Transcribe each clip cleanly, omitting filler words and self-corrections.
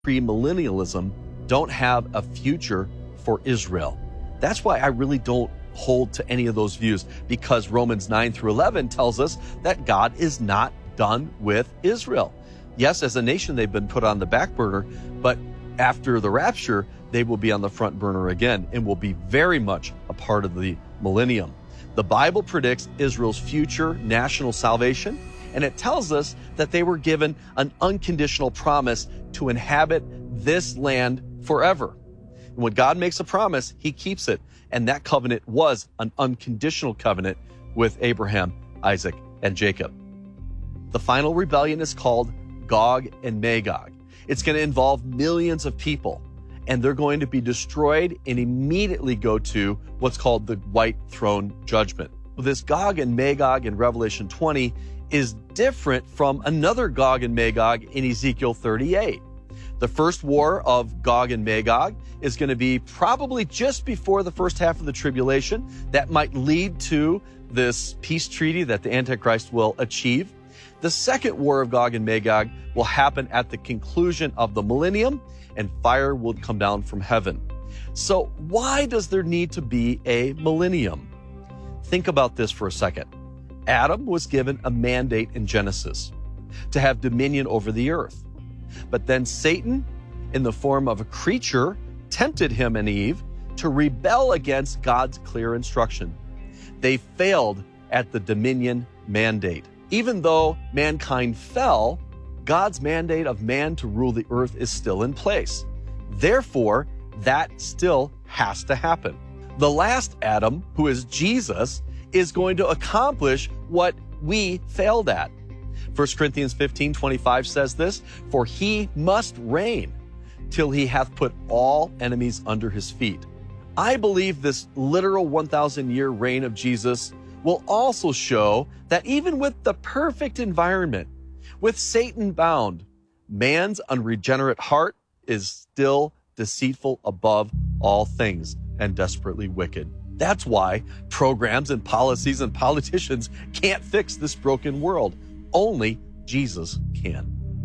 premillennialism don't have a future for Israel. That's why I really don't hold to any of those views, because Romans 9 through 11 tells us that God is not done with Israel. Yes, as a nation, they've been put on the back burner, but after the rapture, they will be on the front burner again and will be very much a part of the millennium. The Bible predicts Israel's future national salvation, and it tells us that they were given an unconditional promise to inhabit this land forever. And when God makes a promise, he keeps it. And that covenant was an unconditional covenant with Abraham, Isaac, and Jacob. The final rebellion is called Gog and Magog. It's going to involve millions of people, and they're going to be destroyed and immediately go to what's called the White Throne Judgment. This Gog and Magog in Revelation 20 is different from another Gog and Magog in Ezekiel 38. The first war of Gog and Magog is going to be probably just before the first half of the tribulation. That might lead to this peace treaty that the Antichrist will achieve. The second war of Gog and Magog will happen at the conclusion of the millennium, and fire will come down from heaven. So why does there need to be a millennium? Think about this for a second. Adam was given a mandate in Genesis to have dominion over the earth. But then Satan, in the form of a creature, tempted him and Eve to rebel against God's clear instruction. They failed at the dominion mandate. Even though mankind fell, God's mandate of man to rule the earth is still in place. Therefore, that still has to happen. The last Adam, who is Jesus, is going to accomplish what we failed at. 1 Corinthians 15:25 says this, "For he must reign till he hath put all enemies under his feet." I believe this literal 1,000-year reign of Jesus will also show that even with the perfect environment, with Satan bound, man's unregenerate heart is still deceitful above all things and desperately wicked. That's why programs and policies and politicians can't fix this broken world. Only Jesus can.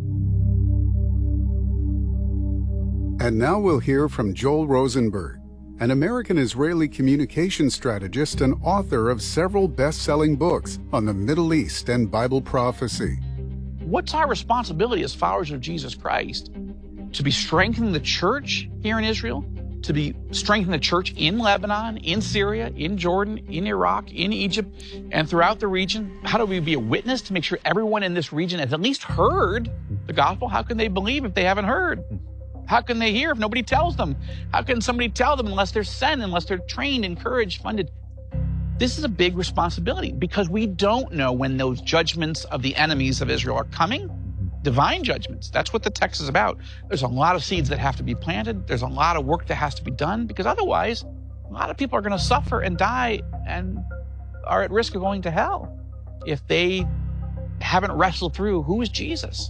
And now we'll hear from Joel Rosenberg, an American-Israeli communication strategist and author of several best-selling books on the Middle East and Bible prophecy. What's our responsibility as followers of Jesus Christ? To be strengthening the church here in Israel, to be strengthening the church in Lebanon, in Syria, in Jordan, in Iraq, in Egypt, and throughout the region. How do we be a witness to make sure everyone in this region has at least heard the gospel? How can they believe if they haven't heard? How can they hear if nobody tells them? How can somebody tell them unless they're sent, unless they're trained, encouraged, funded? This is a big responsibility because we don't know when those judgments of the enemies of Israel are coming. Divine judgments. That's what the text is about. There's a lot of seeds that have to be planted. There's a lot of work that has to be done because otherwise, a lot of people are going to suffer and die and are at risk of going to hell if they haven't wrestled through who is Jesus.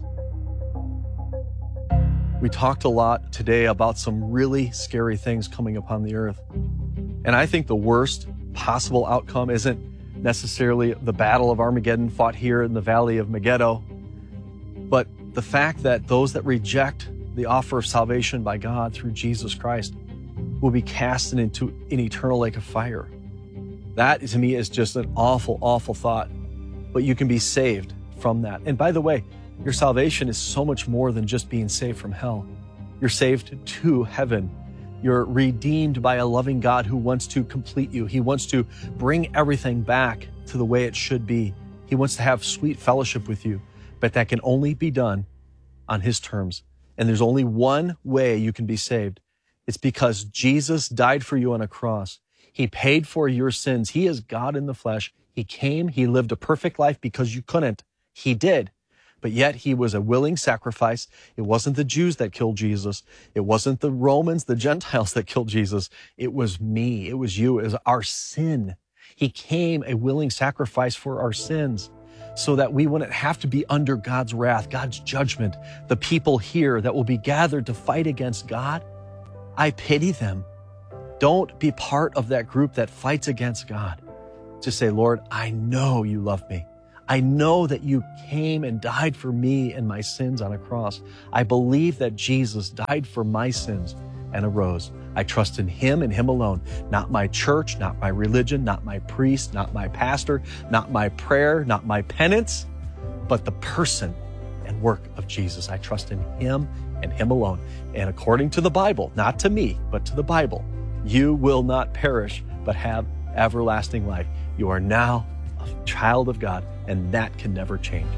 We talked a lot today about some really scary things coming upon the earth. And I think the worst possible outcome isn't necessarily the Battle of Armageddon fought here in the Valley of Megiddo, but the fact that those that reject the offer of salvation by God through Jesus Christ will be cast into an eternal lake of fire. That, to me, is just an awful, awful thought. But you can be saved from that. And by the way, your salvation is so much more than just being saved from hell. You're saved to heaven. You're redeemed by a loving God who wants to complete you. He wants to bring everything back to the way it should be. He wants to have sweet fellowship with you. But that can only be done on his terms. And there's only one way you can be saved. It's because Jesus died for you on a cross. He paid for your sins. He is God in the flesh. He came, he lived a perfect life because you couldn't. He did. But yet he was a willing sacrifice. It wasn't the Jews that killed Jesus. It wasn't the Romans, the Gentiles that killed Jesus. It was me. It was you. It was our sin. He came a willing sacrifice for our sins so that we wouldn't have to be under God's wrath, God's judgment. The people here that will be gathered to fight against God, I pity them. Don't be part of that group that fights against God. Just say, Lord, I know you love me. I know that you came and died for me and my sins on a cross. I believe that Jesus died for my sins and arose. I trust in him and him alone, not my church, not my religion, not my priest, not my pastor, not my prayer, not my penance, but the person and work of Jesus. I trust in him and him alone. And according to the Bible, not to me, but to the Bible, you will not perish, but have everlasting life. You are now a child of God, and that can never change.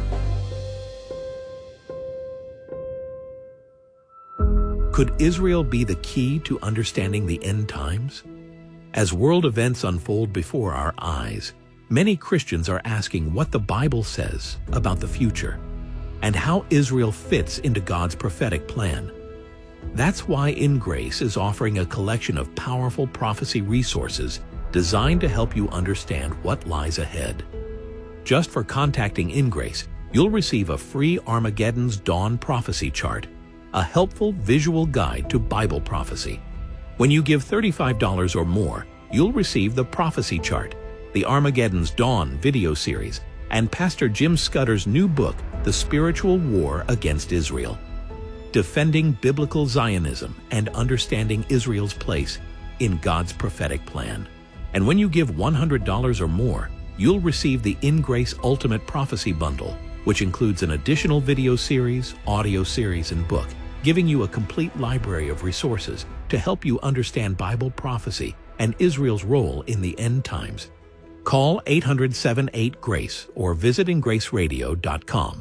Could Israel be the key to understanding the end times? As world events unfold before our eyes, many Christians are asking what the Bible says about the future and how Israel fits into God's prophetic plan. That's why In Grace is offering a collection of powerful prophecy resources designed to help you understand what lies ahead. Just for contacting In Grace, you'll receive a free Armageddon's Dawn prophecy chart, a helpful visual guide to Bible prophecy. When you give $35 or more, you'll receive the prophecy chart, the Armageddon's Dawn video series, and Pastor Jim Scudder's new book, The Spiritual War Against Israel, Defending Biblical Zionism and Understanding Israel's Place in God's Prophetic Plan. And when you give $100 or more, you'll receive the In Grace Ultimate Prophecy Bundle, which includes an additional video series, audio series, and book, giving you a complete library of resources to help you understand Bible prophecy and Israel's role in the end times. Call 800-78-GRACE or visit ingraceradio.com.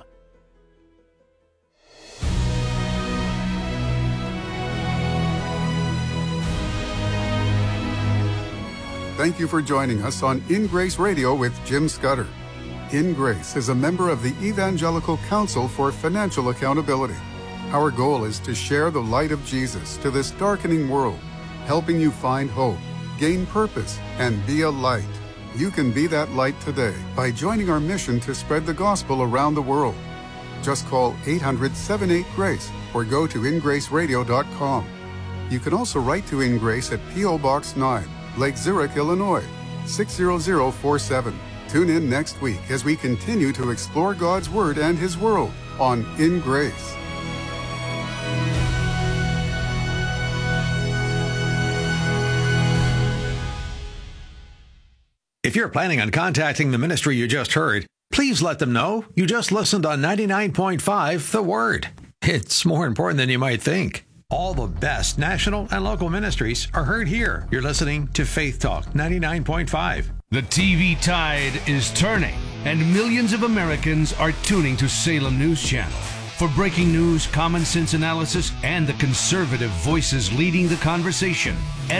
Thank you for joining us on In Grace Radio with Jim Scudder. In Grace is a member of the Evangelical Council for Financial Accountability. Our goal is to share the light of Jesus to this darkening world, helping you find hope, gain purpose, and be a light. You can be that light today by joining our mission to spread the gospel around the world. Just call 800-78-GRACE or go to ingraceradio.com. You can also write to In Grace at P.O. Box 9, Lake Zurich, Illinois, 60047. Tune in next week as we continue to explore God's Word and His world on In Grace. If you're planning on contacting the ministry you just heard, please let them know you just listened on 99.5 The Word. It's more important than you might think. All the best national and local ministries are heard here. You're listening to Faith Talk 99.5. The TV tide is turning, and millions of Americans are tuning to Salem News Channel. For breaking news, common sense analysis, and the conservative voices leading the conversation,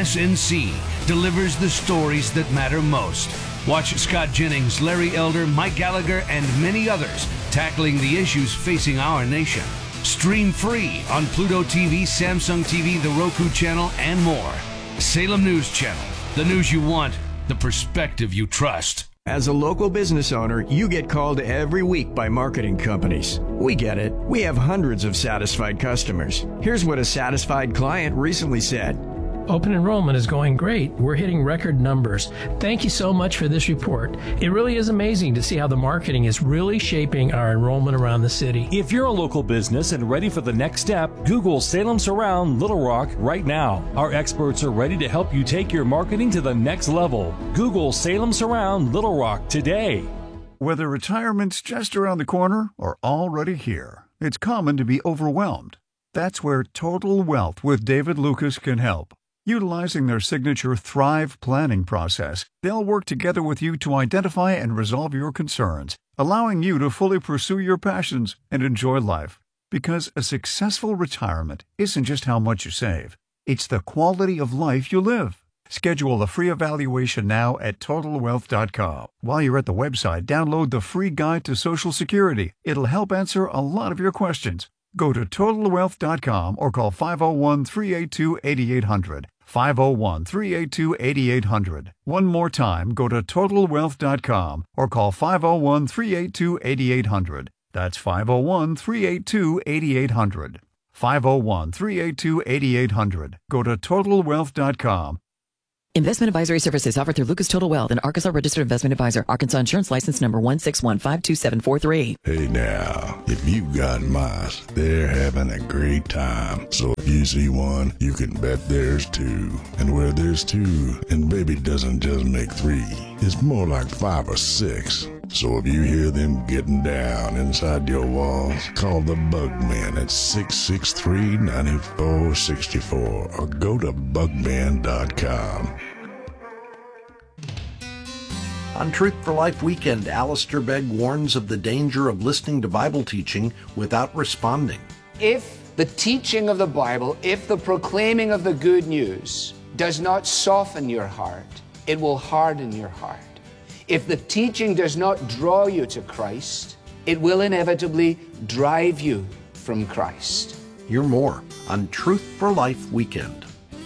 SNC delivers the stories that matter most. Watch Scott Jennings, Larry Elder, Mike Gallagher, and many others tackling the issues facing our nation. Stream free on Pluto TV, Samsung TV, the Roku channel, and more. Salem News Channel. The news you want, the perspective you trust. As a local business owner, you get called every week by marketing companies. We get it. We have hundreds of satisfied customers. Here's what a satisfied client recently said. Open enrollment is going great. We're hitting record numbers. Thank you so much for this report. It really is amazing to see how the marketing is really shaping our enrollment around the city. If you're a local business and ready for the next step, Google Salem Surround Little Rock right now. Our experts are ready to help you take your marketing to the next level. Google Salem Surround Little Rock today. Whether retirement's just around the corner or already here, it's common to be overwhelmed. That's where Total Wealth with David Lucas can help. Utilizing their signature Thrive planning process, they'll work together with you to identify and resolve your concerns, allowing you to fully pursue your passions and enjoy life. Because a successful retirement isn't just how much you save, it's the quality of life you live. Schedule a free evaluation now at TotalWealth.com. While you're at the website, download the free guide to Social Security. It'll help answer a lot of your questions. Go to TotalWealth.com or call 501-382-8800. 501-382-8800. One more time, go to TotalWealth.com or call 501-382-8800. That's 501-382-8800. 501-382-8800. Go to TotalWealth.com. Investment advisory services offered through Lucas Total Wealth, an Arkansas registered investment advisor. Arkansas Insurance License Number 161522743. Hey now, if you've got mice, they're having a great time. So if you see one, you can bet there's two. And where there's two, and baby doesn't just make three, it's more like 5 or 6. So if you hear them getting down inside your walls, call the Bugman at 663-9464 or go to bugman.com. On Truth for Life Weekend, Alistair Begg warns of the danger of listening to Bible teaching without responding. If the teaching of the Bible, if the proclaiming of the good news does not soften your heart, it will harden your heart. If the teaching does not draw you to Christ, it will inevitably drive you from Christ. Hear more on Truth for Life Weekend.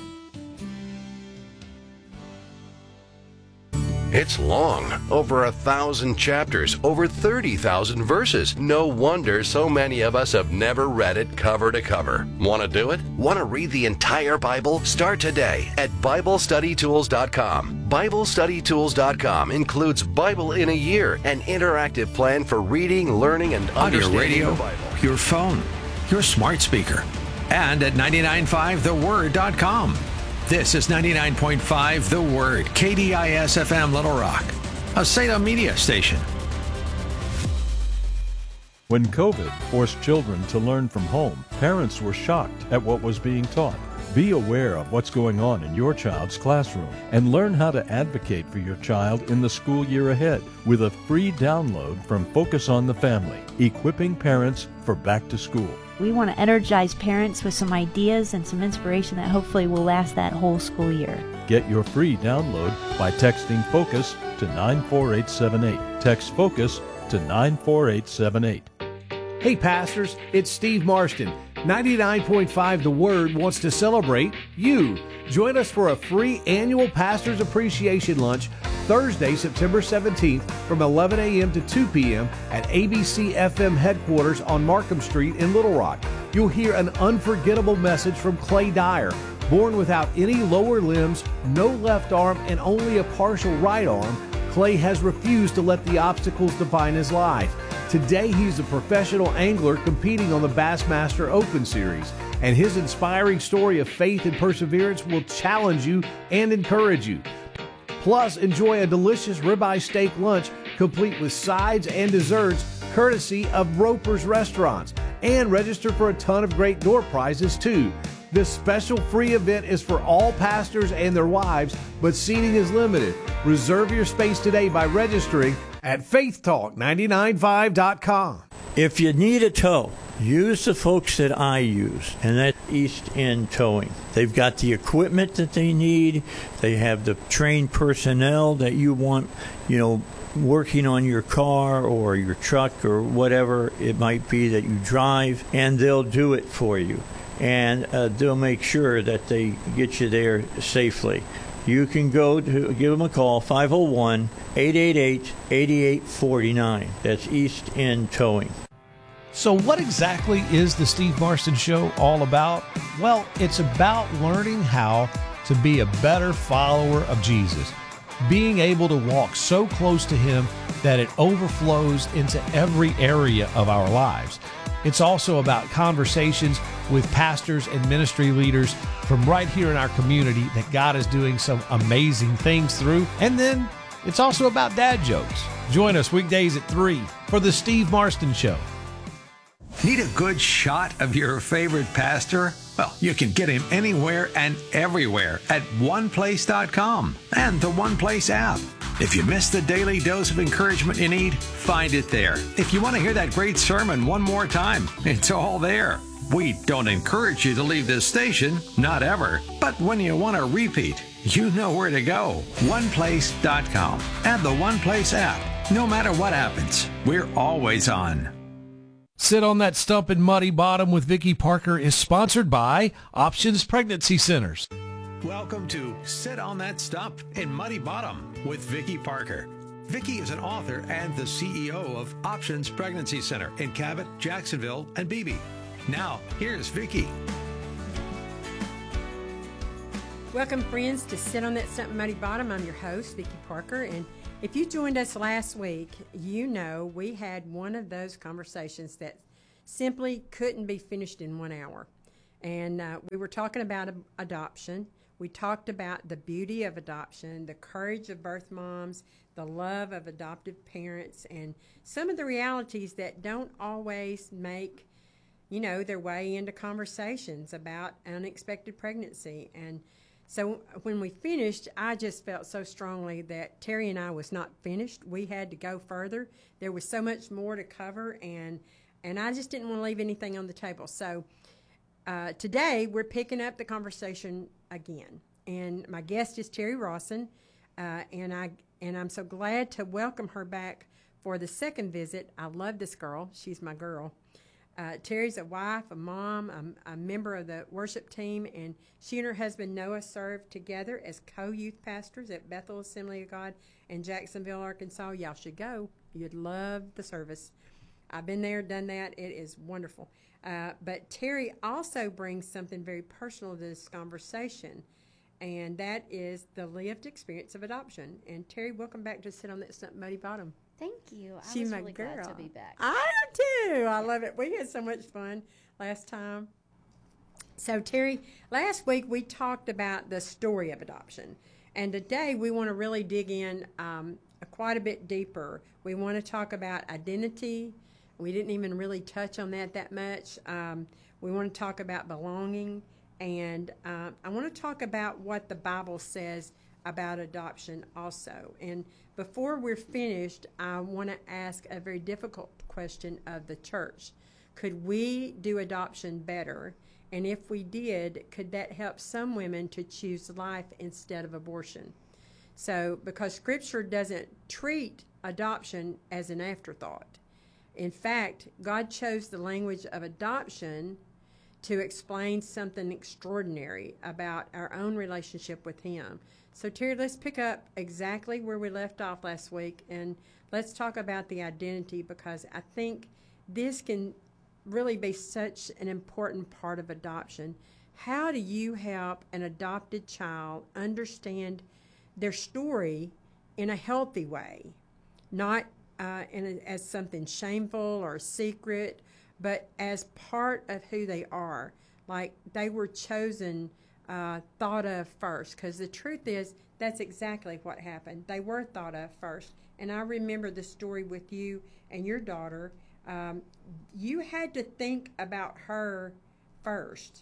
It's long, over 1,000 chapters, over 30,000 verses. No wonder so many of us have never read it cover to cover. Want to do it? Want to read the entire Bible? Start today at BibleStudyTools.com. BibleStudyTools.com includes Bible in a Year, an interactive plan for reading, learning, and On your understanding radio, the Bible. your phone, your smart speaker, and at 995theword.com. This is 99.5 The Word, KDIS-FM Little Rock, a Salem media station. When COVID forced children to learn from home, parents were shocked at what was being taught. Be aware of what's going on in your child's classroom and learn how to advocate for your child in the school year ahead with a free download from Focus on the Family, equipping parents for back to school. We want to energize parents with some ideas and some inspiration that hopefully will last that whole school year. Get your free download by texting FOCUS to 94878. Text FOCUS to 94878. Hey pastors, it's Steve Marston. 99.5 The Word wants to celebrate you. Join us for a free annual Pastors Appreciation Lunch Thursday, September 17th from 11 a.m. to 2 p.m. at ABC FM headquarters on Markham Street in Little Rock. You'll hear an unforgettable message from Clay Dyer. Born without any lower limbs, no left arm, and only a partial right arm, Clay has refused to let the obstacles define his life. Today, he's a professional angler competing on the Bassmaster Open Series, and his inspiring story of faith and perseverance will challenge you and encourage you. Plus, enjoy a delicious ribeye steak lunch complete with sides and desserts courtesy of Roper's Restaurants, and register for a ton of great door prizes too. This special free event is for all pastors and their wives, but seating is limited. Reserve your space today by registering at faithtalk995.com. If you need a tow, use the folks that I use, and that's East End Towing. They've got the equipment that they need. They have the trained personnel that you want, working on your car or your truck or whatever it might be that you drive, and they'll do it for you. And they'll make sure that they get you there safely. You can give them a call, 501-888-8849. That's East End Towing. So what exactly is the Steve Marston Show all about? Well, it's about learning how to be a better follower of Jesus, being able to walk so close to Him that it overflows into every area of our lives. It's also about conversations with pastors and ministry leaders from right here in our community that God is doing some amazing things through. And then it's also about dad jokes. Join us weekdays at 3 for the Steve Marston Show. Need a good shot of your favorite pastor? Well, you can get him anywhere and everywhere at oneplace.com and the One Place app. If you missed the daily dose of encouragement you need, find it there. If you want to hear that great sermon one more time, it's all there. We don't encourage you to leave this station, not ever. But when you want to repeat, you know where to go. OnePlace.com and the One Place app. No matter what happens, we're always on. Sit on That Stump in Muddy Bottom with Vicki Parker is sponsored by Options Pregnancy Centers. Welcome to Sit on That Stump in Muddy Bottom with Vicki Parker. Vicki is an author and the CEO of Options Pregnancy Center in Cabot, Jacksonville, and Beebe. Now, here's Vicki. Welcome, friends, to Sit on That Something Muddy Bottom. I'm your host, Vicki Parker, and if you joined us last week, you know we had one of those conversations that simply couldn't be finished in 1 hour. And we were talking about adoption. We talked about the beauty of adoption, the courage of birth moms, the love of adoptive parents, and some of the realities that don't always make, their way into conversations about unexpected pregnancy. And so when we finished, I just felt so strongly that Terry and I was not finished. We had to go further. There was so much more to cover, and I just didn't want to leave anything on the table. So today we're picking up the conversation again, and my guest is Terry Rawson, and I'm so glad to welcome her back for the second visit. I love this girl. She's my girl. Terry's a wife, a mom, a member of the worship team, and she and her husband Noah serve together as co-youth pastors at Bethel Assembly of God in Jacksonville, Arkansas. Y'all should go. You'd love the service. I've been there, done that. It is wonderful. But Terry also brings something very personal to this conversation, and that is the lived experience of adoption. And Terry, welcome back to Sit on That Something Muddy Bottom. Thank you. I She's was my really girl. glad to be back. I am too. I love it. We had so much fun last time. So, Terry, last week we talked about the story of adoption. And today we want to really dig in quite a bit deeper. We want to talk about identity. We didn't even really touch on that much. We want to talk about belonging. And I want to talk about what the Bible says about adoption also. And before we're finished, I want to ask a very difficult question of the church. Could we do adoption better? And if we did, could that help some women to choose life instead of abortion? So, because Scripture doesn't treat adoption as an afterthought. In fact, God chose the language of adoption to explain something extraordinary about our own relationship with Him. So, Terry, let's pick up exactly where we left off last week, and let's talk about the identity, because I think this can really be such an important part of adoption. How do you help an adopted child understand their story in a healthy way, not as something shameful or secret, but as part of who they are, like they were chosen, thought of first? Because the truth is, that's exactly what happened. They were thought of first. And I remember the story with you and your daughter. You had to think about her first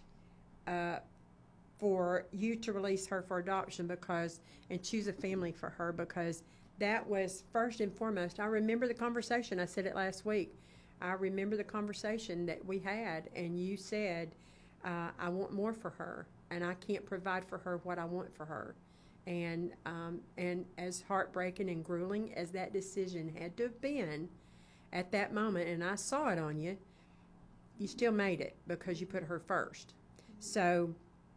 for you to release her for adoption and choose a family for her, because that was first and foremost. I remember the conversation. I said it last week. I remember the conversation that we had, and you said, I want more for her, and I can't provide for her what I want for her. And as heartbreaking and grueling as that decision had to have been at that moment, and I saw it on you, you still made it because you put her first. So,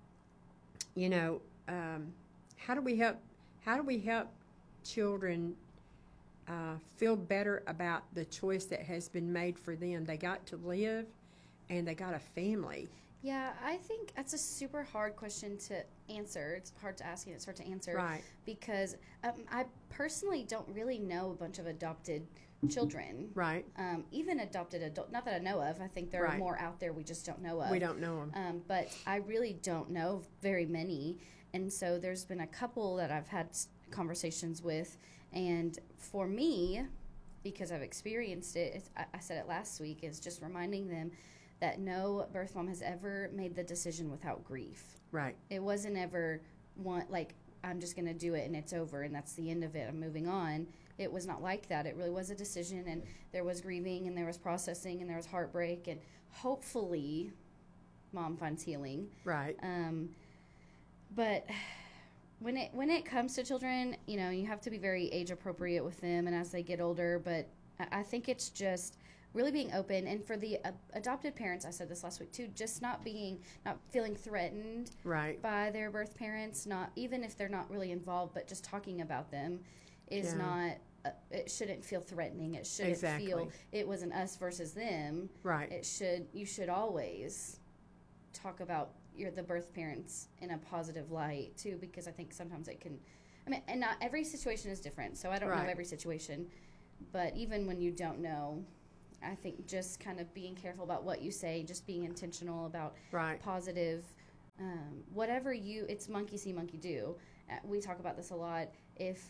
how do we help children feel better about the choice that has been made for them? They got to live, and they got a family. Yeah, I think that's a super hard question to answer. It's hard to ask and it's hard to answer. Right. Because I personally don't really know a bunch of adopted children. Right. Even adopted adult, not that I know of. I think there are more out there we just don't know of. We don't know them. But I really don't know very many. And so there's been a couple that I've had conversations with. And for me, because I've experienced it, I said it last week, is just reminding them that no birth mom has ever made the decision without grief. Right. It wasn't ever I'm just going to do it and it's over and that's the end of it, I'm moving on. It was not like that. It really was a decision, and there was grieving and there was processing and there was heartbreak, and hopefully mom finds healing. Right. But when it comes to children, you have to be very age appropriate with them and as they get older, but I think it's just really being open. And for the adopted parents, I said this last week too, just not feeling threatened by their birth parents, not even if they're not really involved, but just talking about them is not, it shouldn't feel threatening. It shouldn't feel it was an us versus them. Right. You should always talk about the birth parents in a positive light too, because I think sometimes it can, I mean, and not every situation is different, so I don't know every situation, but even when you don't know, I think just kind of being careful about what you say, just being intentional about positive, whatever it's monkey see, monkey do. We talk about this a lot. If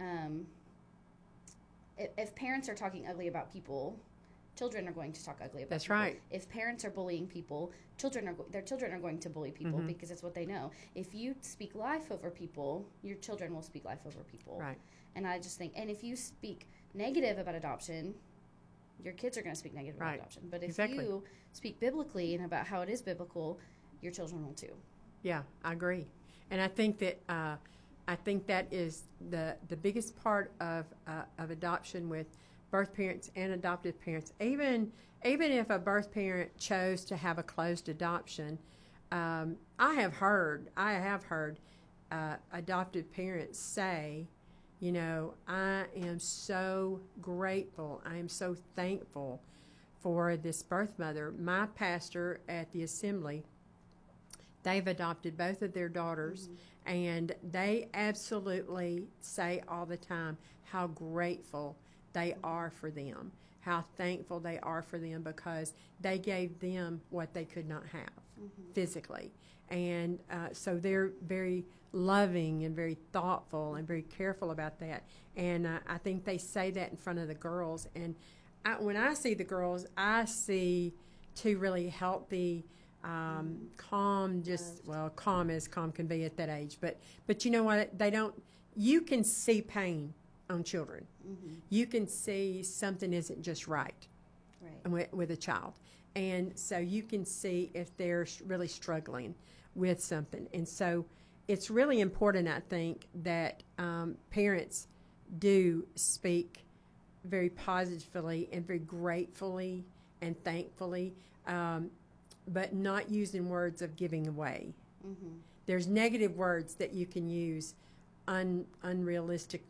parents are talking ugly about people, children are going to talk ugly about That's people. right. If parents are bullying people, their children are going to bully people because it's what they know. If you speak life over people, your children will speak life over people. Right. And I just think, and if you speak negative about adoption, your kids are going to speak negative about adoption. But if you speak biblically and about how it is biblical, your children will too. Yeah, I agree. And I think that is the biggest part of adoption with birth parents and adoptive parents. Even if a birth parent chose to have a closed adoption, I have heard adoptive parents say, you know, I am so grateful, I am so thankful for this birth mother. My pastor at the assembly, they've adopted both of their daughters, and they absolutely say all the time how grateful they are for them, how thankful they are for them, because they gave them what they could not have physically. And so they're very loving and very thoughtful and very careful about that. And I think they say that in front of the girls. And when I see the girls, I see two really healthy, calm, calm as calm can be at that age. But you know what? You can see pain on children. You can see something isn't just right with a child. And so you can see if they're really struggling with something. And so it's really important, I think, that parents do speak very positively and very gratefully and thankfully, but not using words of giving away. There's negative words that you can use unrealistically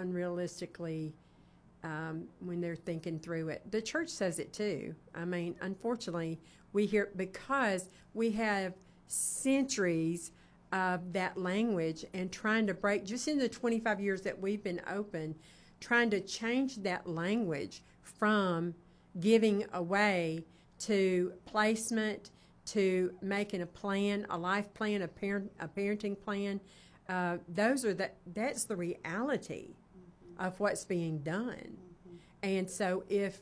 when they're thinking through it. The church says it too. I mean, unfortunately, we hear, because we have centuries of that language, and trying to break, just in the 25 years that we've been open, trying to change that language from giving away to placement, to making a plan, a life plan, a parenting plan. That's the reality of what's being done. And so if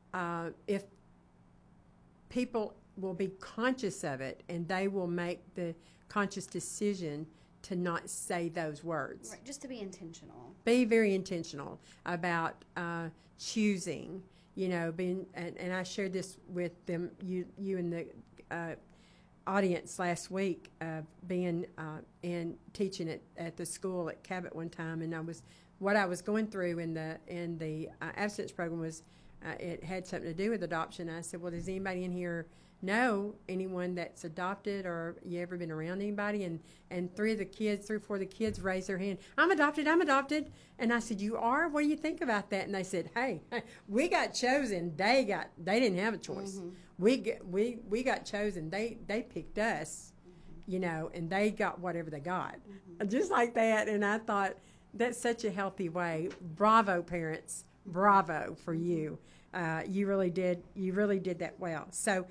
people will be conscious of it, and they will make the conscious decision to not say those words. Right, just to be intentional. Be very intentional about choosing, you know, being, and I shared this with them, you and the audience last week, being and teaching at the school at Cabot one time, and what I was going through in the abstinence program was it had something to do with adoption. I said, well, does anybody in here know anyone that's adopted, or you ever been around anybody? And 3 or 4 of the kids raised their hand. I'm adopted. And I said, you are? What do you think about that? And they said, hey, we got chosen. They didn't have a choice. We got chosen. They picked us, you know, and they got whatever they got, just like that. And I thought, that's such a healthy way. Bravo, parents. Bravo for you. You really did that well. So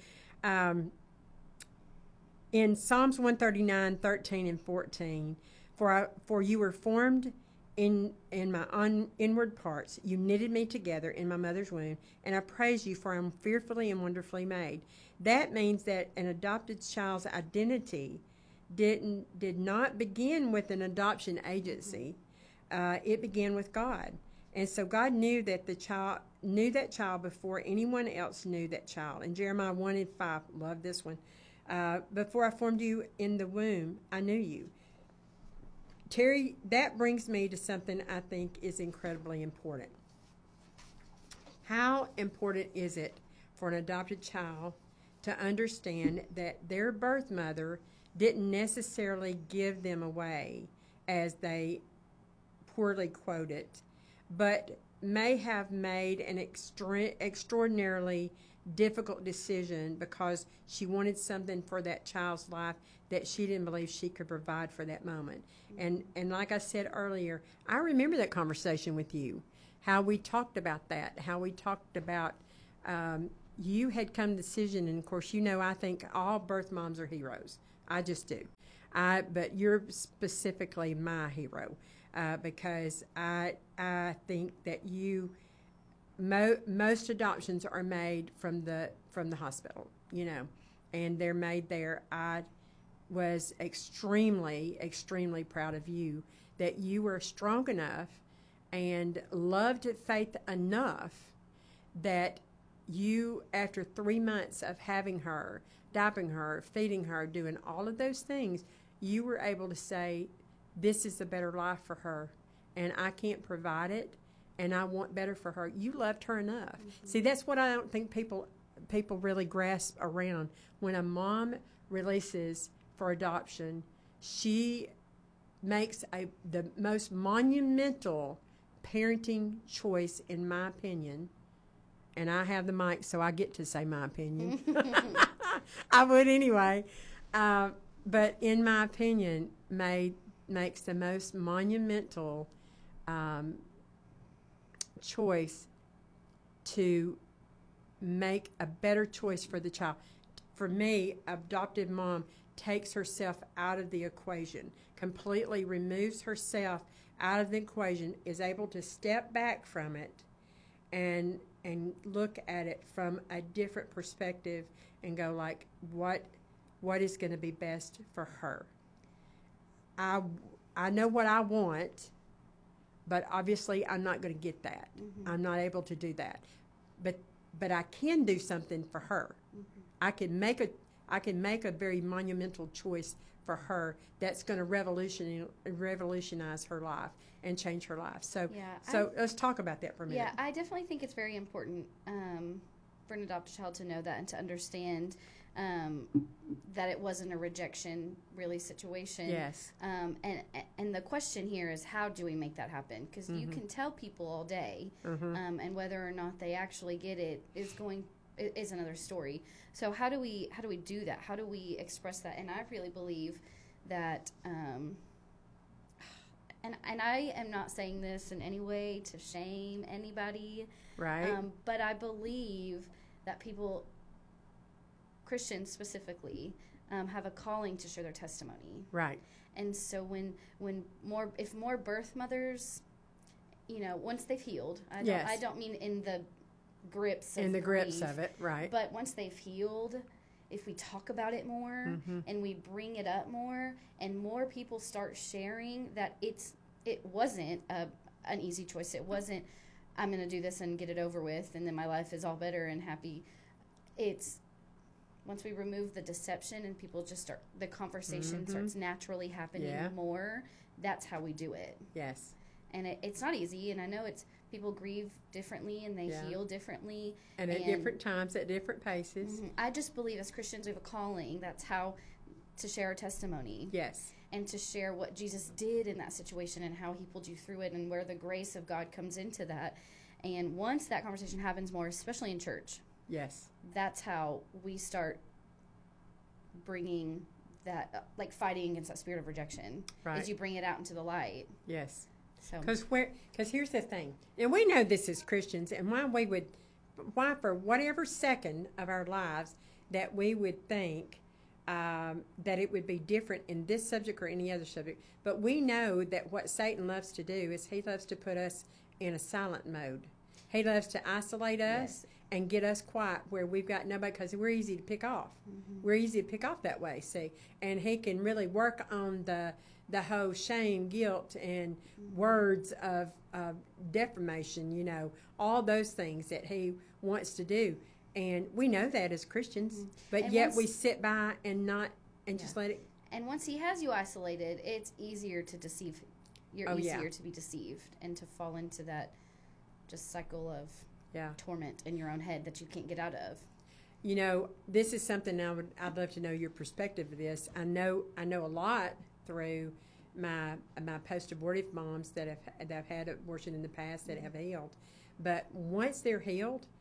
in Psalms 139, 13 and 14, for you were formed in my inward parts. You knitted me together in my mother's womb, and I praise you, for I am fearfully and wonderfully made. That means that an adopted child's identity did not begin with an adoption agency. It began with God. And so God knew that that child before anyone else knew that child. In Jeremiah 1:5, love this one. Before I formed you in the womb, I knew you. Terry, that brings me to something I think is incredibly important. How important is it for an adopted child to understand that their birth mother didn't necessarily give them away, as they poorly quote it, but may have made an extraordinarily difficult decision because she wanted something for that child's life that she didn't believe she could provide for that moment. And like I said earlier, I remember that conversation with you, how we talked about that, how we talked about you had come to the decision, and of course, I think all birth moms are heroes. I just do. But you're specifically my hero because I think that most adoptions are made from the hospital, and they're made there. I was extremely, extremely proud of you that you were strong enough and loved Faith enough that you, after 3 months of having her, diapering her, feeding her, doing all of those things, you were able to say, this is a better life for her, and I can't provide it, and I want better for her. You loved her enough. Mm-hmm. See, that's what I don't think people really grasp around. When a mom releases for adoption, she makes the most monumental parenting choice, in my opinion, and I have the mic, so I get to say my opinion. I would anyway. But in my opinion, makes the most monumental choice to make a better choice for the child. For me, adopted mom takes herself out of the equation, completely removes herself out of the equation, is able to step back from it and look at it from a different perspective and go like, what is going to be best for her? I know what I want, but obviously I'm not going to get that. Mm-hmm. I'm not able to do that. But I can do something for her. Mm-hmm. I can make a very monumental choice for her that's going to revolutionize her life and change her life. So let's talk about that for a minute. Yeah, I definitely think it's very important for an adopted child to know that and to understand that it wasn't a rejection really situation. Yes. And the question here is, how do we make that happen? Because you can tell people all day, and whether or not they actually get it is another story. So how do we do that? How do we express that? And I really believe that, and I am not saying this in any way to shame anybody, right? But I believe that people, Christians specifically, have a calling to share their testimony, right? And so if more birth mothers, once they've healed, I don't mean in the grips of grips of it, right? But once they've healed, if we talk about it more and we bring it up more, and more people start sharing that it wasn't an easy choice. It wasn't, I'm going to do this and get it over with, and then my life is all better and happy. It's once we remove the deception and people just start, the conversation starts naturally happening more. That's how we do it. Yes. And it's not easy, and I know people grieve differently and they heal differently. And at different times, at different paces. I just believe as Christians we have a calling. That's how to share our testimony. Yes. And to share what Jesus did in that situation and how he pulled you through it and where the grace of God comes into that. And once that conversation happens more, especially in church. Yes. That's how we start bringing that, like fighting against that spirit of rejection. Right. As you bring it out into the light. Yes. So. Because here's the thing, and we know this as Christians, and why for whatever second of our lives that we would think that it would be different in this subject or any other subject, but we know that what Satan loves to do is he loves to put us in a silent mode. He loves to isolate us and get us quiet where we've got nobody, because we're easy to pick off. We're easy to pick off that way, see, and he can really work on the whole shame, guilt, and words of defamation, all those things that he wants to do. And we know that as Christians, but and yet we sit by and just let it. And once he has you isolated, it's easier to deceive. You're easier to be deceived and to fall into that just cycle of torment in your own head that you can't get out of. This is something I'd love to know your perspective of this. I know a lot through my post-abortive moms that have had abortion in the past that have healed. But once they're healed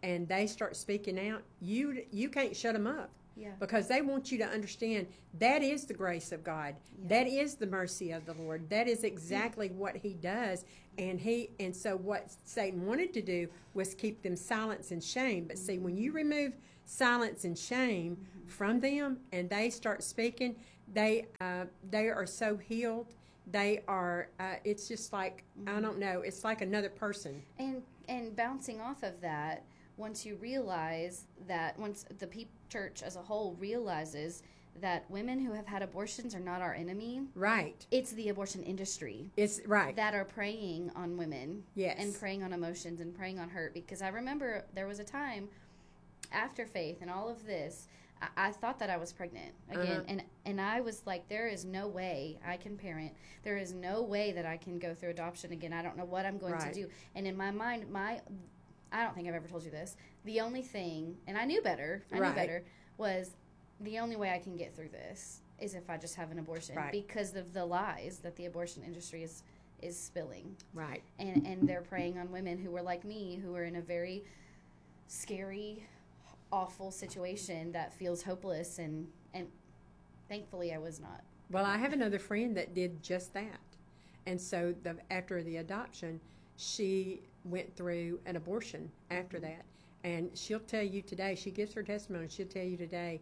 and they start speaking out, you can't shut them up. Yeah. Because they want you to understand that is the grace of God. Yeah. That is the mercy of the Lord. That is exactly what He does. And so what Satan wanted to do was keep them silence and shame. But see, when you remove silence and shame from them and they start speaking, they are so healed. They are. It's just like I don't know. It's like another person. And bouncing off of that, once you realize that, once the church as a whole realizes that women who have had abortions are not our enemy. Right. It's the abortion industry. It's right. That are preying on women. Yes. And preying on emotions and preying on hurt. Because I remember there was a time after Faith and all of this, I thought that I was pregnant again. And I was like, there is no way I can parent. There is no way that I can go through adoption again. I don't know what I'm going to do. And in my mind, I don't think I've ever told you this. The only thing, and I knew better, was the only way I can get through this is if I just have an abortion because of the lies that the abortion industry is spilling. Right. And they're preying on women who were like me, who are in a very scary, awful situation that feels hopeless, and thankfully I was not. Well, I have another friend that did just that. And so after the adoption, she went through an abortion after that. And she'll tell you today, she gives her testimony, she'll tell you today,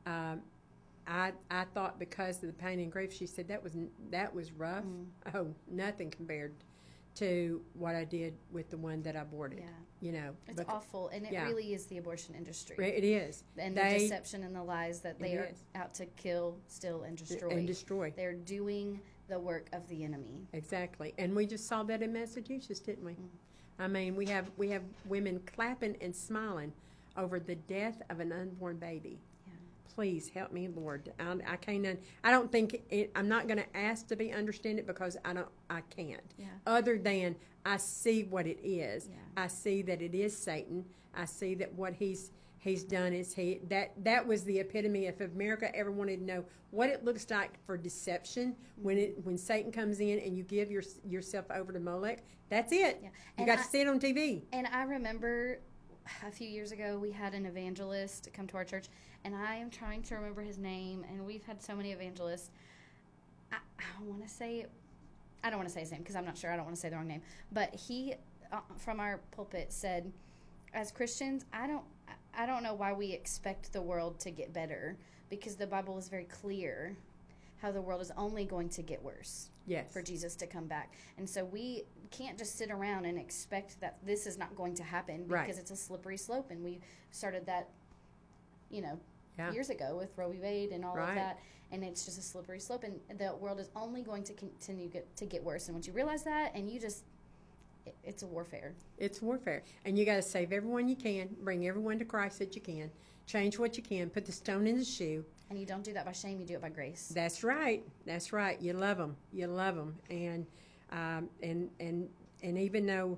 I thought because of the pain and grief, she said that was rough. Oh, nothing compared to what I did with the one that I aborted. Yeah. You know. It's awful, and it really is the abortion industry. It is. And the deception and the lies that they are out to kill, steal, and destroy. They're doing the work of the enemy. Exactly. And we just saw that in Massachusetts, didn't we? I mean, we have women clapping and smiling over the death of an unborn baby. Yeah. Please help me, Lord. I can't. I don't think I'm not going to ask to be understand it because I can't. Yeah. Other than I see what it is. Yeah. I see that it is Satan. I see that what he's done is that was the epitome. If America ever wanted to know what it looks like for deception, when Satan comes in and you give yourself over to Molech, that's it. Yeah. You got to see it on TV. And I remember a few years ago we had an evangelist come to our church, and I am trying to remember his name, and we've had so many evangelists. I want to say, I don't want to say his name because I'm not sure. I don't want to say the wrong name. But he, from our pulpit, said, as Christians, I don't know why we expect the world to get better, because the Bible is very clear how the world is only going to get worse. Yes. For Jesus to come back. And so we can't just sit around and expect that this is not going to happen, because it's a slippery slope. And we started that, years ago with Roe v. Wade and all of that. And it's just a slippery slope. And the world is only going to continue to get worse. And once you realize that, and you just... It's a warfare. It's warfare. And you got to save everyone you can, bring everyone to Christ that you can, change what you can, put the stone in the shoe. And you don't do that by shame, you do it by grace. That's right. That's right. You love them. You love them. And even though,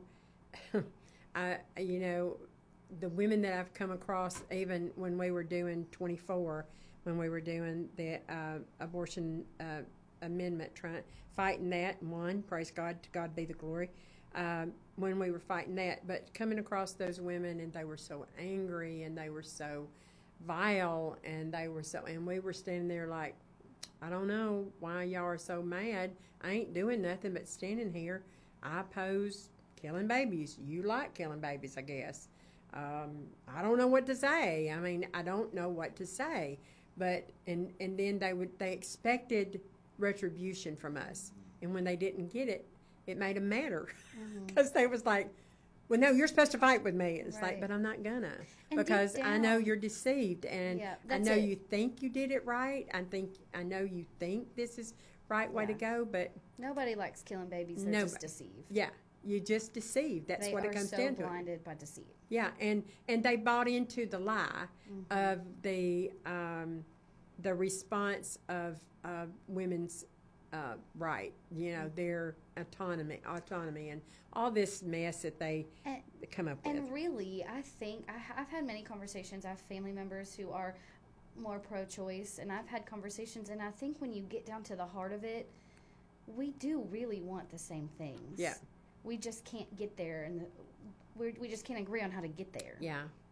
the women that I've come across, even when we were doing 24, when we were doing the abortion amendment, fighting that, and won, praise God, to God be the glory. When we were fighting that, but coming across those women, and they were so angry, and they were so vile, and we were standing there like, I don't know why y'all are so mad. I ain't doing nothing but standing here. I oppose killing babies. You like killing babies, I guess. I don't know what to say. I mean, I don't know what to say. But and then they expected retribution from us, and when they didn't get it, it made them madder, because they was like, well, no, you're supposed to fight with me. It's like, but I'm not gonna, because I know you're deceived, and I know you think you did it right. I know you think this is right way to go, but nobody likes killing babies. They're just deceived. Yeah, you just deceived. That's what it comes down to. They are so blinded by deceit. Yeah, and they bought into the lie of the response of women's right, their autonomy, and all this mess that they come up with. And really, I think I've had many conversations. I have family members who are more pro-choice, and I've had conversations, and I think when you get down to the heart of it, we do really want the same things. Yeah. We just can't get there, and we just can't agree on how to get there. Yeah.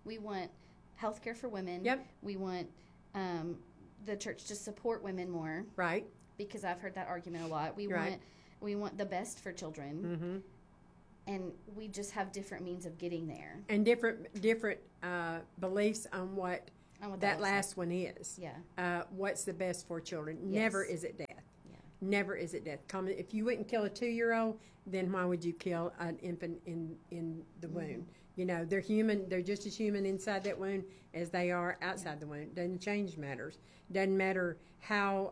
We want health care for women. Yep. We want the church to support women more. Right. Because I've heard that argument a lot. We want the best for children. Mm-hmm. And we just have different means of getting there. And different beliefs on what that last one is. Yeah. What's the best for children? Yes. Never is it death. Yeah. Never is it death. If you wouldn't kill a 2-year-old, then why would you kill an infant in the wound? You know, they're human. They're just as human inside that wound as they are outside the wound. Doesn't change matters. Doesn't matter how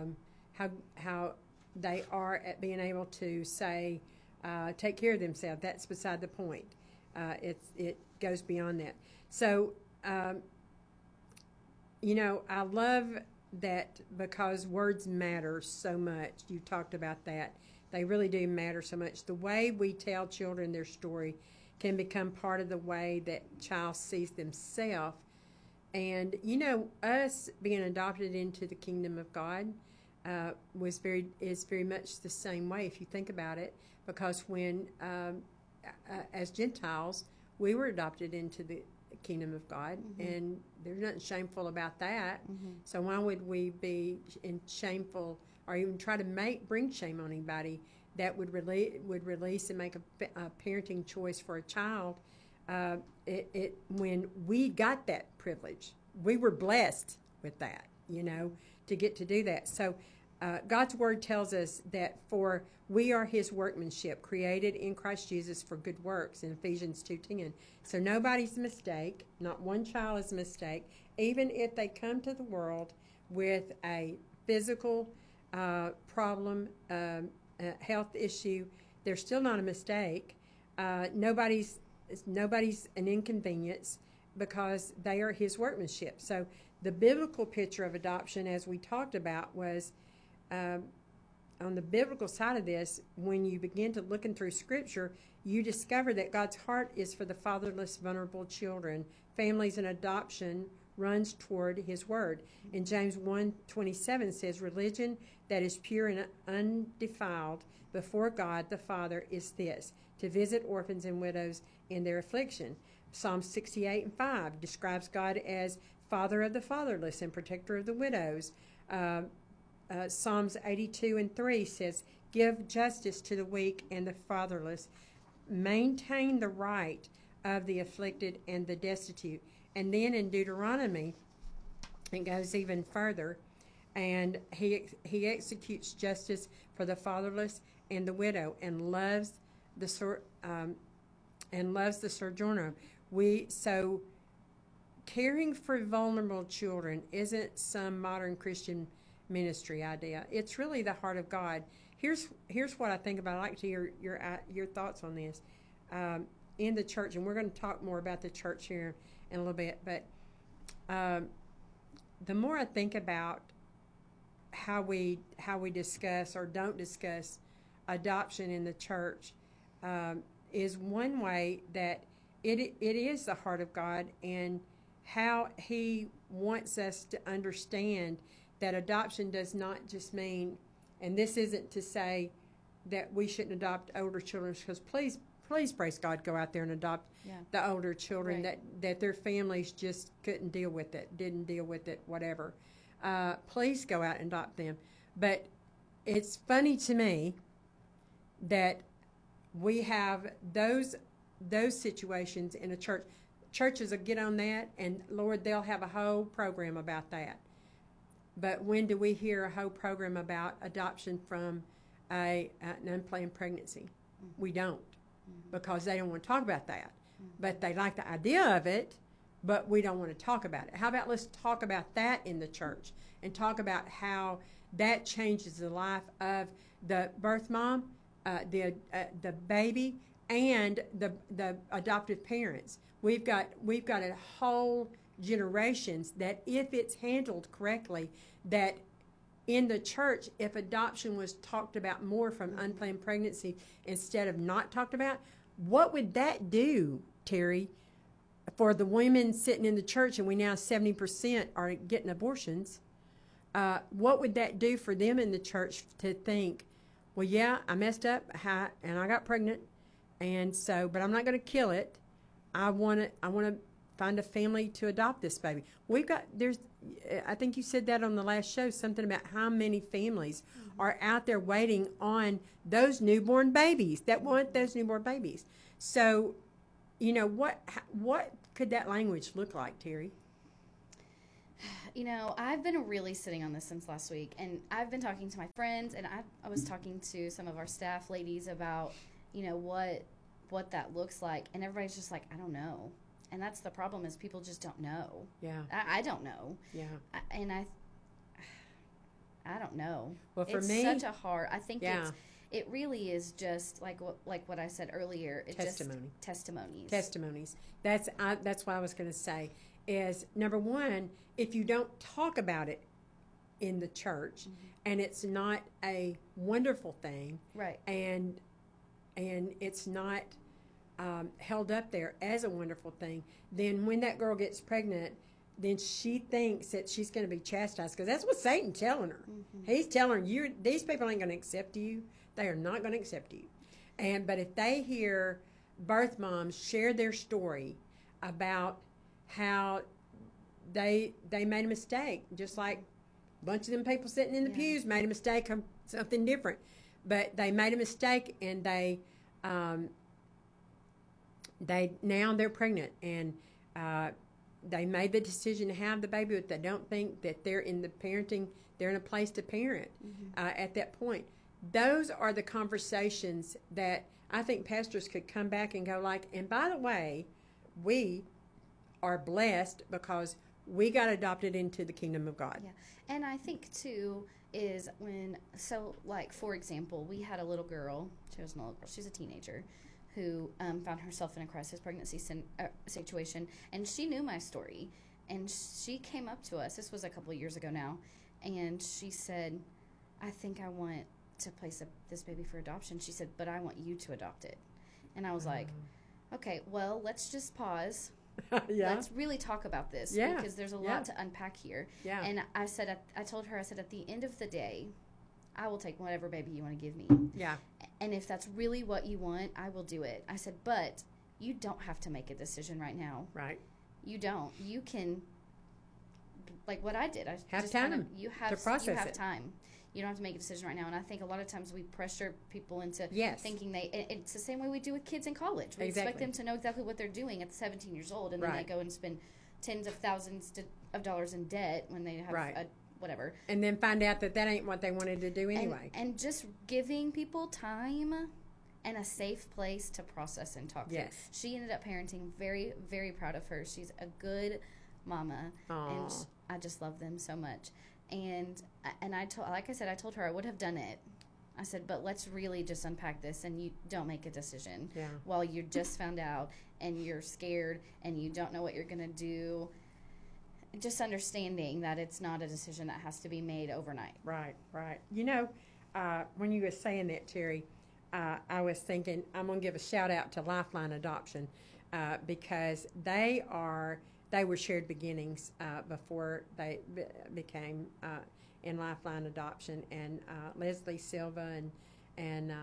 they are at being able to say, take care of themselves. That's beside the point. It goes beyond that. So, you know, I love that because words matter so much. You talked about that. They really do matter so much. The way we tell children their story can become part of the way that child sees themselves. And, you know, us being adopted into the kingdom of God is very much the same way, if you think about it, because when, as Gentiles, we were adopted into the kingdom of God, and there's nothing shameful about that. So why would we be shameful or even try to bring shame on anybody that would release and make a parenting choice for a child? When we got that privilege, we were blessed with that, you know, to get to do that. So God's word tells us that for we are his workmanship, created in Christ Jesus for good works in Ephesians 2:10. So nobody's a mistake. Not one child is a mistake. Even if they come to the world with a physical problem, health issue, they're still not a mistake. Nobody's an inconvenience because they are his workmanship. So the biblical picture of adoption, as we talked about, was on the biblical side of this, when you begin to looking through Scripture, you discover that God's heart is for the fatherless, vulnerable children. Families and adoption runs toward his word. In James 1:27 says, religion that is pure and undefiled before God the Father is this, to visit orphans and widows in their affliction. Psalm 68:5 describes God as father of the fatherless and protector of the widows. Psalms 82:3 says, give justice to the weak and the fatherless. Maintain the right of the afflicted and the destitute. And then in Deuteronomy, it goes even further, and he executes justice for the fatherless and the widow, and loves the sojourner. So caring for vulnerable children isn't some modern Christian ministry idea. It's really the heart of God. Here's what I think about. I'd like to hear your thoughts on this. In the church, and we're going to talk more about the church here in a little bit, but the more I think about how we discuss or don't discuss adoption in the church, is one way that it is the heart of God, and how he wants us to understand that adoption does not just mean, and this isn't to say that we shouldn't adopt older children, because please, praise God, go out there and adopt the older children that their families just couldn't deal with it, didn't deal with it, whatever. Please go out and adopt them. But it's funny to me that we have those situations in a church. Churches will get on that, and Lord, they'll have a whole program about that. But when do we hear a whole program about adoption from an unplanned pregnancy? We don't, because they don't want to talk about that. But they like the idea of it, but we don't want to talk about it. How about let's talk about that in the church, and talk about how that changes the life of the birth mom, the baby, and the adoptive parents. We've got a whole generations that, if it's handled correctly, that in the church, if adoption was talked about more from unplanned pregnancy instead of not talked about, what would that do, Terry, for the women sitting in the church, and we now 70% are getting abortions? What would that do for them in the church to think, well, yeah, I messed up and I got pregnant, and so, but I'm not going to kill it. I want to find a family to adopt this baby. I think you said that on the last show, something about how many families are out there waiting on those newborn babies that want those newborn babies. So, what could that language look like, Terry? I've been really sitting on this since last week, and I've been talking to my friends, and I was talking to some of our staff ladies about, what that looks like, and everybody's just like, I don't know. And that's the problem, is people just don't know. Yeah. I don't know. Yeah. I don't know. Well, for it's me, such a hard. I think yeah. it really is just like what I said earlier. It's testimony. Just testimonies. Testimonies. That's what I was going to say. Is number one, if you don't talk about it in the church, and it's not a wonderful thing, right? And it's not held up there as a wonderful thing, then when that girl gets pregnant, then she thinks that she's going to be chastised, because that's what Satan's telling her. He's telling her, these people ain't going to accept you. They are not going to accept you. But if they hear birth moms share their story about how they made a mistake, just like a bunch of them people sitting in the pews made a mistake of something different, but they made a mistake, and now they're pregnant, and they made the decision to have the baby, but they don't think that they're in a place to parent at that point. Those are the conversations that I think pastors could come back and go like, and by the way, we are blessed because we got adopted into the kingdom of God. Yeah. And I think too is for example, we had a little girl, she's a teenager, who found herself in a crisis pregnancy situation, and she knew my story, and she came up to us, this was a couple of years ago now, and she said, I think I want to place this baby for adoption. She said, but I want you to adopt it. And I was like, okay, well, let's just pause. Let's really talk about this, because there's a lot to unpack here. Yeah. And I told her, at the end of the day, I will take whatever baby you want to give me. Yeah. And if that's really what you want, I will do it. I said, but you don't have to make a decision right now. Right. You don't. You can, like what I did. I have just time you have it. time. You don't have to make a decision right now. And I think a lot of times we pressure people into thinking it's the same way we do with kids in college. We expect them to know exactly what they're doing at 17 years old, and then they go and spend tens of thousands of dollars in debt when they have a whatever. And then find out that ain't what they wanted to do anyway. And just giving people time and a safe place to process and talk to. She ended up parenting. Very, very proud of her. She's a good mama. Aww. And I just love them so much. And I told her I would have done it. I said, but let's really just unpack this, and you don't make a decision while you just found out and you're scared and you don't know what you're going to do. Just understanding that it's not a decision that has to be made overnight. Right. When you were saying that, Terry, I was thinking I'm going to give a shout out to Lifeline Adoption because they were Shared Beginnings before they became in Lifeline Adoption, and Leslie Silva and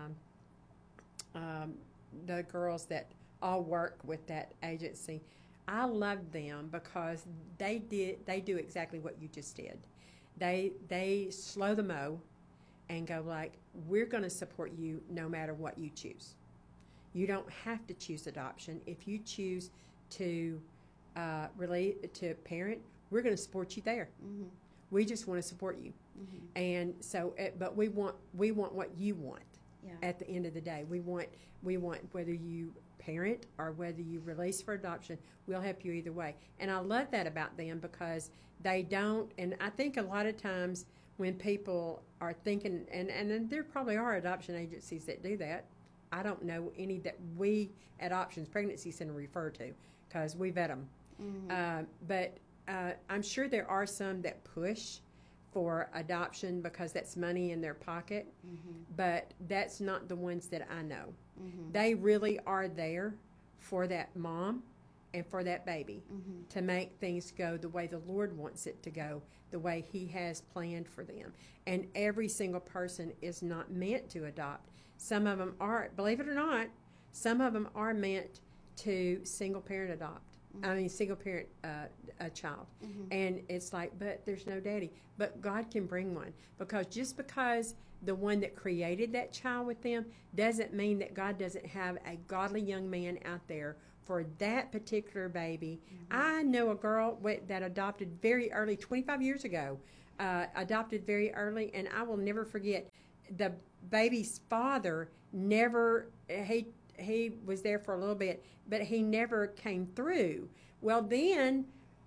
the girls that all work with that agency. I love them because they do exactly what you just did. They slow the mow and go like, we're going to support you no matter what you choose. You don't have to choose adoption. If you choose to parent, we're going to support you there. Mm-hmm. We just want to support you. Mm-hmm. And so, but we want what you want. Yeah. At the end of the day, we want whether you parent or whether you release for adoption, we'll help you either way. And I love that about them because they don't. And I think a lot of times when people are thinking, and there probably are adoption agencies that do that. I don't know any that we at Options Pregnancy Center refer to because we vet them. Mm-hmm. But I'm sure there are some that push for adoption because that's money in their pocket, but that's not the ones that I know. Mm-hmm. They really are there for that mom and for that baby to make things go the way the Lord wants it to go, the way He has planned for them. And every single person is not meant to adopt. Some of them are, believe it or not, some of them are meant to single parent adopt. single parent a child. And it's like, but there's no daddy. But God can bring one, because just because the one that created that child with them doesn't mean that God doesn't have a godly young man out there for that particular baby. I know a girl that adopted very early, 25 years ago, adopted very early, and I will never forget the baby's father never, he was there for a little bit, but he never came through. Well, then,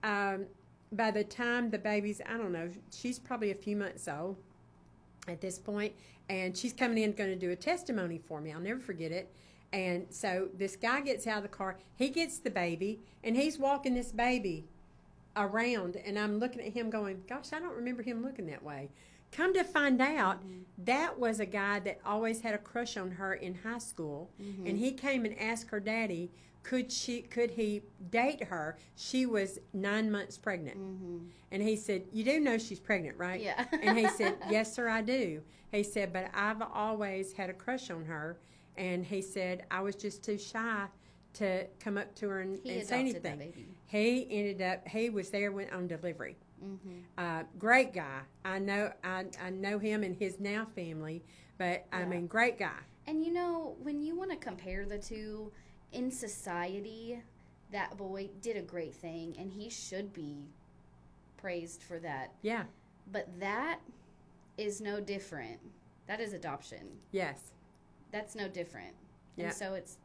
by the time the baby's, I don't know, she's probably a few months old at this point, and she's coming in going to do a testimony for me. I'll never forget it. And so this guy gets out of the car, he gets the baby, and he's walking this baby around, and I'm looking at him going, gosh, I don't remember him looking that way. Come to find out, that was a guy that always had a crush on her in high school, and he came and asked her daddy, could he date her? She was 9 months pregnant. And he said, you do know she's pregnant, right? Yeah. And he said, yes, sir, I do. He said, but I've always had a crush on her. And he said, I was just too shy to come up to her and say anything. That baby. He ended up, he was there, went on delivery. Great guy. I know him and his now family, but I mean, great guy. And you know, when you want to compare the two in society, that boy did a great thing, and he should be praised for that. Yeah. But that is no different. That is adoption. Yes. That's no different. Yeah. And so it's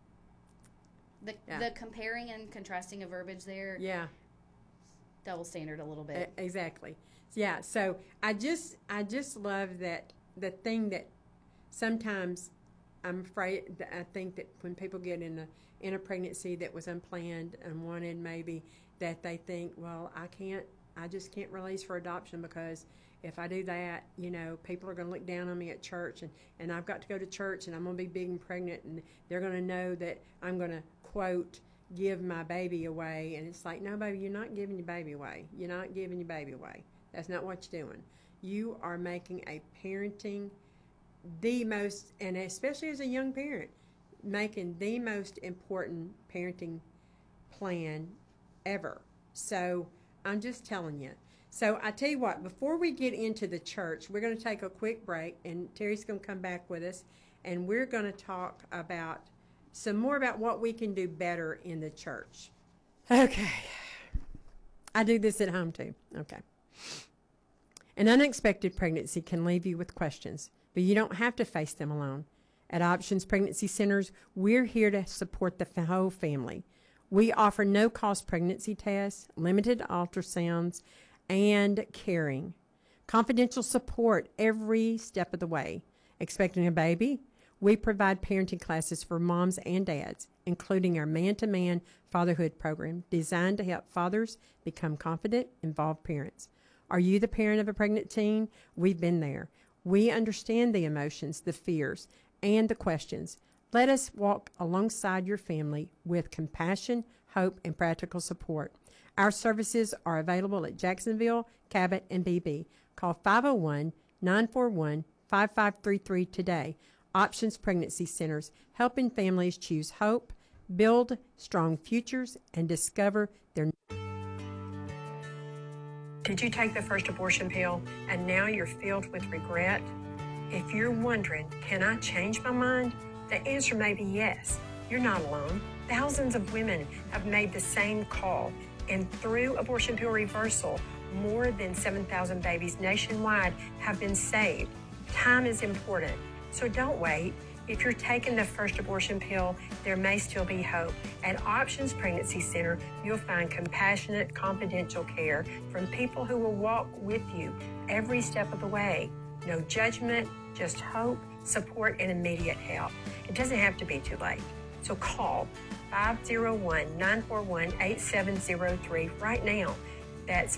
the comparing and contrasting of verbiage there. Yeah. Double standard a little bit. Exactly. Yeah. So I just love that the thing that sometimes I'm afraid that I think that when people get in a pregnancy that was unplanned and wanted, maybe that they think, well, I just can't release for adoption, because if I do that, you know, people are going to look down on me at church, and I've got to go to church, and I'm going to be big and pregnant, and they're going to know that I'm going to, quote, give my baby away. And it's like, no, baby, you're not giving your baby away. You're not giving your baby away. That's not what you're doing. You are making a parenting the most, and especially as a young parent, making the most important parenting plan ever. So I'm just telling you. So I tell you what, before we get into the church, we're going to take a quick break, and Terry's going to come back with us, and we're going to talk about some more about what we can do better in the church. Okay. I do this at home too. Okay. An unexpected pregnancy can leave you with questions, but you don't have to face them alone. At Options Pregnancy Centers, we're here to support the whole family. We offer no-cost pregnancy tests, limited ultrasounds, and caring. Confidential support every step of the way. Expecting a baby? We provide parenting classes for moms and dads, including our man-to-man fatherhood program designed to help fathers become confident, involved parents. Are you the parent of a pregnant teen? We've been there. We understand the emotions, the fears, and the questions. Let us walk alongside your family with compassion, hope, and practical support. Our services are available at Jacksonville, Cabot, and BB. Call 501-941-5533 today. Options Pregnancy Centers, helping families choose hope, build strong futures, and discover their... Did you take the first abortion pill and now you're filled with regret? If you're wondering, can I change my mind? The answer may be yes. You're not alone. Thousands of women have made the same call, and through abortion pill reversal, more than 7,000 babies nationwide have been saved. Time is important, so don't wait. If you're taking the first abortion pill, there may still be hope. At Options Pregnancy Center, you'll find compassionate, confidential care from people who will walk with you every step of the way. No judgment, just hope, support, and immediate help. It doesn't have to be too late. So call 501-941-8703 right now. That's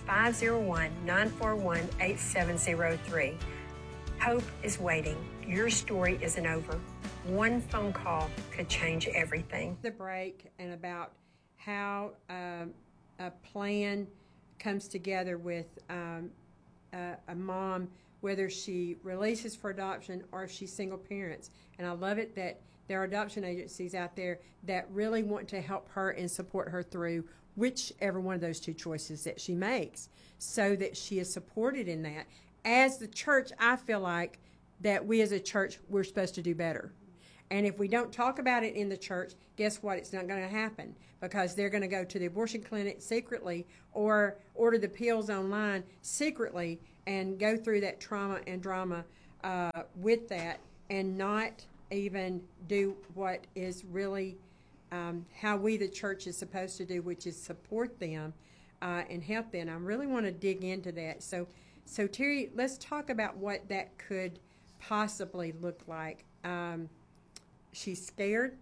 501-941-8703. Hope is waiting. Your story isn't over. One phone call could change everything. The break and about how a plan comes together with a mom whether she releases for adoption or if she's single parents. And I love it that there are adoption agencies out there that really want to help her and support her through whichever one of those two choices that she makes, so that she is supported in that. As the church, I feel like that we as a church, we're supposed to do better. And if we don't talk about it in the church, guess what? It's not going to happen, because they're going to go to the abortion clinic secretly or order the pills online secretly and go through that trauma and drama with that, and not even do what is really how we, the church, is supposed to do, which is support them and help them. I really want to dig into that. So Terry, let's talk about what that could possibly look like. She's scared.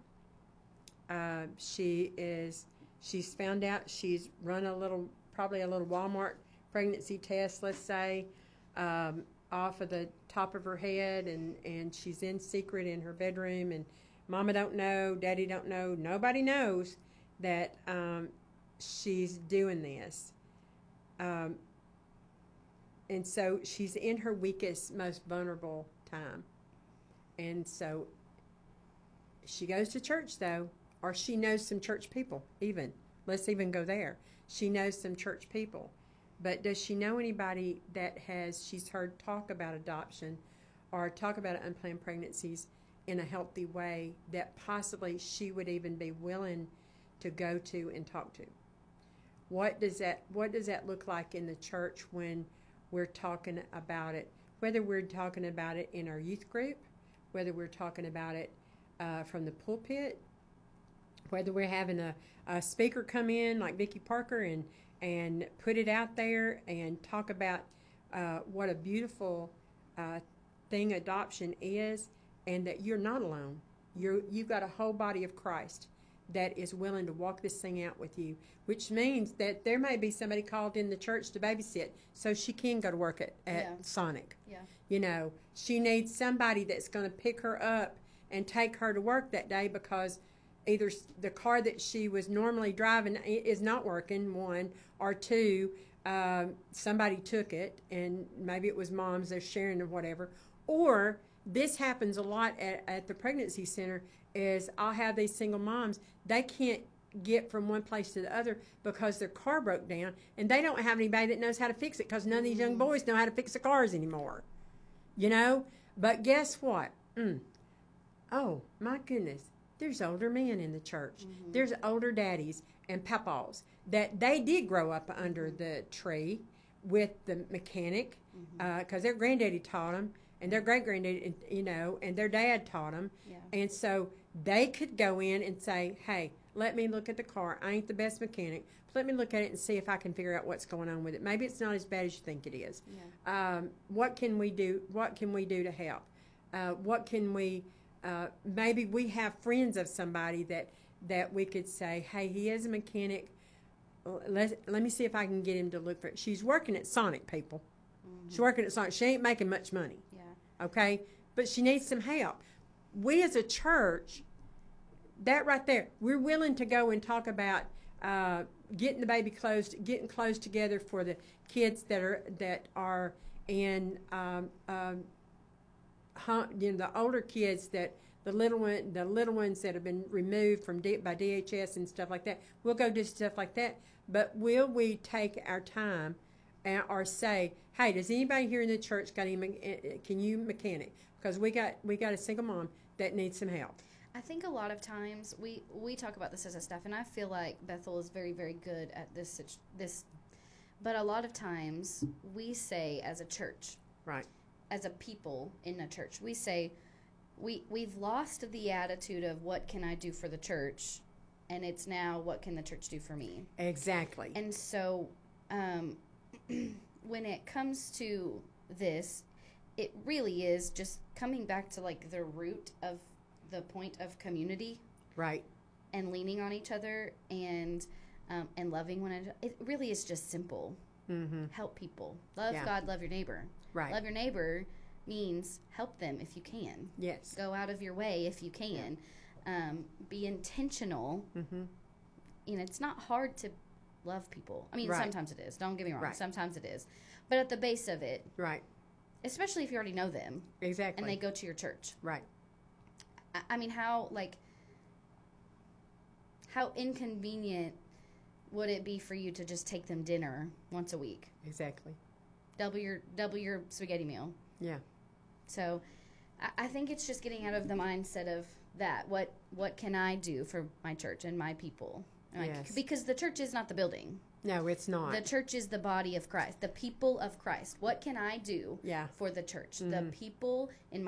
She's found out she's run probably a little Walmart pregnancy test, let's say, off of the top of her head, and she's in secret in her bedroom, and Mama don't know, Daddy don't know, nobody knows that she's doing this. And so she's in her weakest, most vulnerable time. And so she goes to church, though, or she knows some church people, even. Let's even go there. She knows some church people. But does she know anybody that she's heard talk about adoption or talk about unplanned pregnancies in a healthy way that possibly she would even be willing to go to and talk to? What does that look like in the church when we're talking about it? Whether we're talking about it in our youth group, whether we're talking about it from the pulpit, whether we're having a speaker come in like Vicki Parker and put it out there and talk about what a beautiful thing adoption is, and that you're not alone. You've got a whole body of Christ that is willing to walk this thing out with you, which means that there may be somebody called in the church to babysit so she can go to work at Sonic. Yeah. You know, she needs somebody that's going to pick her up and take her to work that day because either the car that she was normally driving is not working, one, or two, somebody took it, and maybe it was Mom's, they're sharing or whatever. Or this happens a lot at the pregnancy center, is I'll have these single moms, they can't get from one place to the other because their car broke down, and they don't have anybody that knows how to fix it because none of these young boys know how to fix the cars anymore. You know? But guess what? Oh, my goodness. There's older men in the church. Mm-hmm. There's older daddies and papaws that they did grow up under the tree with the mechanic because their granddaddy taught them, and their great-granddaddy, you know, and their dad taught them. Yeah. And so they could go in and say, hey, let me look at the car. I ain't the best mechanic. Let me look at it and see if I can figure out what's going on with it. Maybe it's not as bad as you think it is. Yeah. What can we do? What can we do to help? What can we... maybe we have friends of somebody that we could say, hey, he is a mechanic. Let me see if I can get him to look for it. She's working at Sonic, people. Mm-hmm. She's working at Sonic. She ain't making much money. Yeah. Okay? But she needs some help. We as a church, that right there, we're willing to go and talk about getting the baby clothes, getting clothes together for the kids that are in you know, the older kids, that the little ones that have been removed from by DHS and stuff like that. We'll go do stuff like that. But will we take our time or say, hey, does anybody here in the church can you mechanic? Because we got a single mom that needs some help. I think a lot of times we talk about this as a staff, and I feel like Bethel is very, very good at this. But a lot of times we say as a church, right? As a people in a church, we say we've lost the attitude of what can I do for the church, and it's now what can the church do for me. Exactly. And so when it comes to this, it really is just coming back to like the root of the point of community, right? And leaning on each other and loving one another. It really is just simple. Mm-hmm. Help people. Love God, love your neighbor. Right. Love your neighbor means help them if you can. Yes. Go out of your way if you can. Yeah. Be intentional. Mm-hmm. You know, it's not hard to love people. I mean, sometimes it is. Don't get me wrong. Right. Sometimes it is. But at the base of it, right, especially if you already know them. Exactly. And they go to your church. Right. I mean, how inconvenient would it be for you to just take them dinner once a week? Exactly. Double your spaghetti meal. Yeah. So I think it's just getting out of the mindset of that. What can I do for my church and my people? Yes. Because the church is not the building. No, it's not. The church is the body of Christ, the people of Christ. What can I do for the church? The people in my